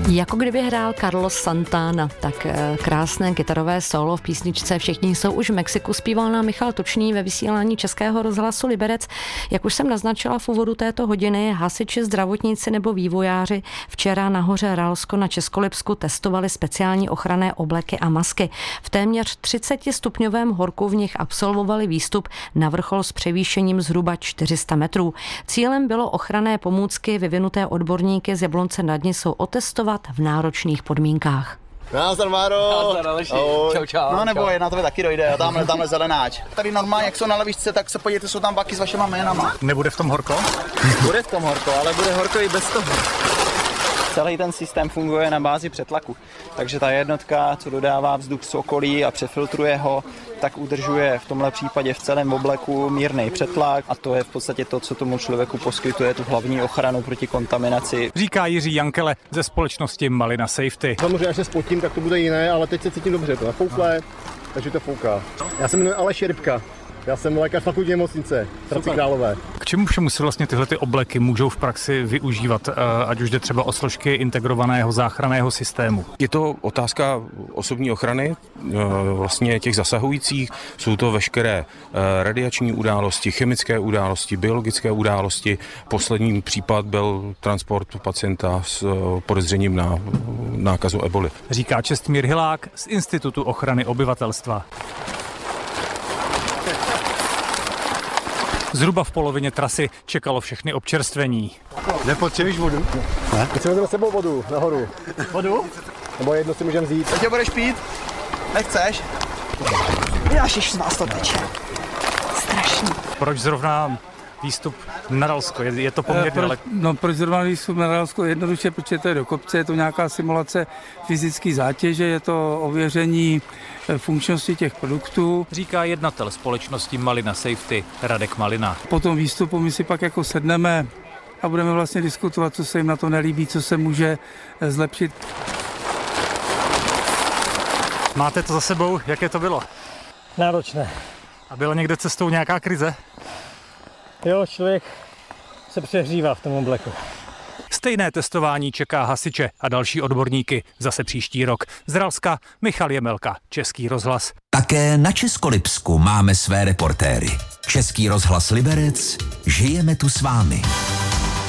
Jako kdyby hrál Carlos Santana, tak krásné kytarové solo v písničce Všichni jsou už v Mexiku zpíval nám Michal Tučný ve vysílání Českého rozhlasu Liberec. Jak už jsem naznačila v úvodu této hodiny, hasiči, zdravotníci nebo vývojáři včera nahoře Ralsko na Českolipsku testovali speciální ochranné obleky a masky. V téměř 30stupňovém horku v nich absolvovali výstup na vrchol s převýšením zhruba 400 metrů. Cílem bylo ochranné pomůcky vyvinuté odborníky z Jablonce nad Nisou otestovat v náročných podmínkách. Nazdar, Máro. Nazdar, Aleši. Čau, čau. No neboj, na tebe taky dojde, tamhle zelenáč. Tady normálně, jak jsou na levičce, tak se podívejte, jsou tam baky s vašima jménama. Nebude v tom horko? Bude v tom horko, ale bude horko i bez toho. Celý ten systém funguje na bázi přetlaku, takže ta jednotka, co dodává vzduch z okolí a přefiltruje ho, tak udržuje v tomhle případě v celém obleku mírný přetlak a to je v podstatě to, co tomu člověku poskytuje tu hlavní ochranu proti kontaminaci. Říká Jiří Jankele ze společnosti Malina Safety. Samozřejmě, až se spotím, tak to bude jiné, ale teď se cítím dobře, to nafouklé, takže to fouká. Já se jmenuji Aleš Rybka. Já jsem lékař fakultní nemocnice v Hradci Králové. K čemu všemu se vlastně tyhle ty obleky můžou v praxi využívat, ať už jde třeba o složky integrovaného záchranného systému? Je to otázka osobní ochrany, vlastně těch zasahujících. Jsou to veškeré radiační události, chemické události, biologické události. Poslední případ byl transport pacienta s podezřením na nákazu eboli. Říká Čestmír Hilák z Institutu ochrany obyvatelstva. Zhruba v polovině trasy čekalo všechny občerstvení. Nepotřebuješ vodu? Ne. My si vezmeme s sebou vodu nahoru. Vodu? Nebo jedno si můžeme vzít. Teď budeš pít? Nechceš? Ježiš, z nás to teče. Strašný. Proč zrovna výstup na Ralsko? Je to poměrně daleko? No, proč zrovna výstup na Ralsko? Jednoduše, protože to je do kopce, je to nějaká simulace fyzické zátěže, je to ověření funkčnosti těch produktů. Říká jednatel společnosti Malina Safety Radek Malina. Po tom výstupu my si pak jako sedneme a budeme vlastně diskutovat, co se jim na to nelíbí, co se může zlepšit. Máte to za sebou? Jaké to bylo? Náročné. A byla někde cestou nějaká krize? Jo, člověk se přehřívá v tom obleku. Stejné testování čeká hasiče a další odborníky zase příští rok. Z Ralska Michal Jemelka, Český rozhlas. Také na Českolipsku máme své reportéry. Český rozhlas Liberec, žijeme tu s vámi.